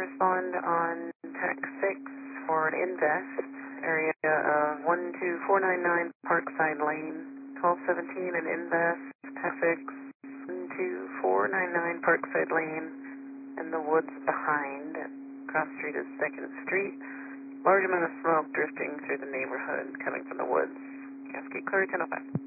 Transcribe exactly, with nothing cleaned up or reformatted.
respond on Tech six for an invest, area of one two four nine nine Parkside Lane, twelve seventeen an invest, Tech six, one two four nine nine Parkside Lane, and the woods behind. Cross street is second Street. Large amount of smoke drifting through the neighborhood coming from the woods. Cascade Clear, ten oh five.